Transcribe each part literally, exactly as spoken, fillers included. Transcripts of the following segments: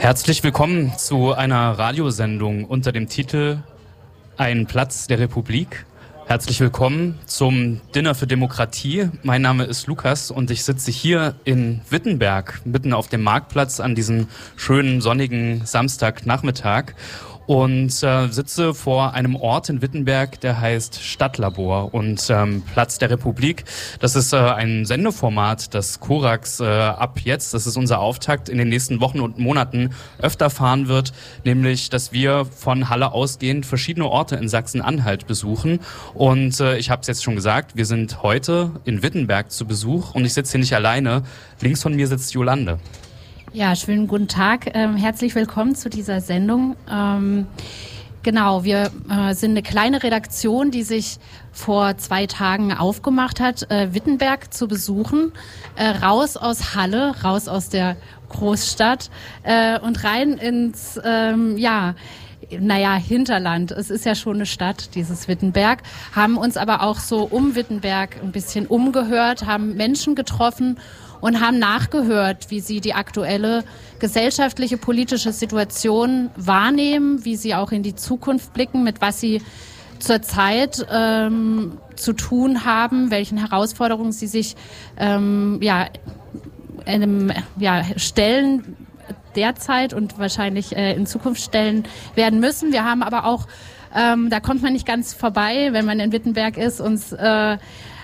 Herzlich willkommen zu einer Radiosendung unter dem Titel Ein Platz der Republik. Herzlich willkommen zum Dinner für Demokratie. Mein Name ist Lukas und ich sitze hier in Wittenberg, mitten auf dem Marktplatz an diesem schönen sonnigen Samstagnachmittag und äh, sitze vor einem Ort in Wittenberg, der heißt Stadtlabor und ähm, Platz der Republik. Das ist äh, ein Sendeformat, das Korax äh, ab jetzt, das ist unser Auftakt, in den nächsten Wochen und Monaten öfter fahren wird, nämlich, dass wir von Halle ausgehend verschiedene Orte in Sachsen-Anhalt besuchen. Und äh, ich habe es jetzt schon gesagt, wir sind heute in Wittenberg zu Besuch und ich sitze hier nicht alleine. Links von mir sitzt Jolande. Ja, schönen guten Tag. Ähm, herzlich willkommen zu dieser Sendung. Ähm, genau, wir äh, sind eine kleine Redaktion, die sich vor zwei Tagen aufgemacht hat, äh, Wittenberg zu besuchen. Äh, raus aus Halle, raus aus der Großstadt äh, und rein ins, ähm, ja, naja, Hinterland. Es ist ja schon eine Stadt, dieses Wittenberg. Haben uns aber auch so um Wittenberg ein bisschen umgehört, haben Menschen getroffen und haben nachgehört, wie sie die aktuelle gesellschaftliche, politische Situation wahrnehmen, wie sie auch in die Zukunft blicken, mit was sie zurzeit ähm, zu tun haben, welchen Herausforderungen sie sich ähm, ja, einem, ja, stellen derzeit und wahrscheinlich äh, in Zukunft stellen werden müssen. Wir haben aber auch, ähm, da kommt man nicht ganz vorbei, wenn man in Wittenberg ist, uns äh,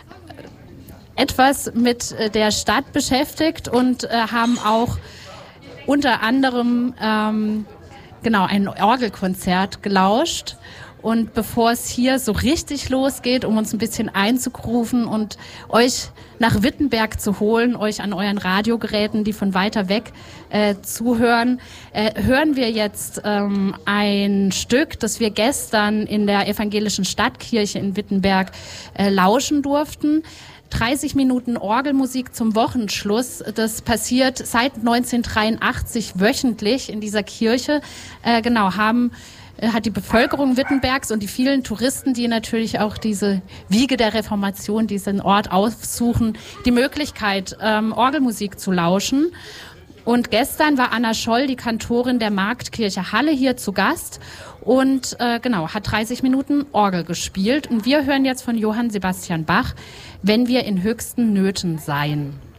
etwas mit der Stadt beschäftigt und äh, haben auch unter anderem ähm, genau ein Orgelkonzert gelauscht. Und bevor es hier so richtig losgeht, um uns ein bisschen einzugrufen und euch nach Wittenberg zu holen, euch an euren Radiogeräten, die von weiter weg äh, zuhören, äh, hören wir jetzt ähm, ein Stück, das wir gestern in der evangelischen Stadtkirche in Wittenberg äh, lauschen durften. dreißig Minuten Orgelmusik zum Wochenschluss. Das passiert seit neunzehnhundertdreiundachtzig wöchentlich in dieser Kirche. Äh, genau, haben hat die Bevölkerung Wittenbergs und die vielen Touristen, die natürlich auch diese Wiege der Reformation, diesen Ort aufsuchen, die Möglichkeit, ähm, Orgelmusik zu lauschen. Und gestern war Anna Scholl, die Kantorin der Marktkirche Halle, hier zu Gast und äh, genau hat dreißig Minuten Orgel gespielt. Und wir hören jetzt von Johann Sebastian Bach, Wenn wir in höchsten Nöten seien.